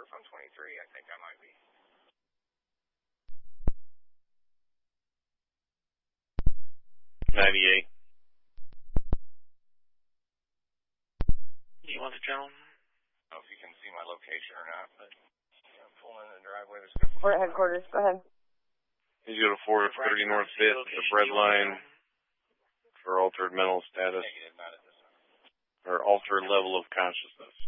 if I'm 23. I think I might be. $98. You want the general? I don't know if you can see my location or not, but I'm pulling in the driveway. There's a couple. We're at headquarters. Go ahead. He's got a 430 North 5th, the bread line for altered mental status. Negative, not at this time. Or altered level of consciousness.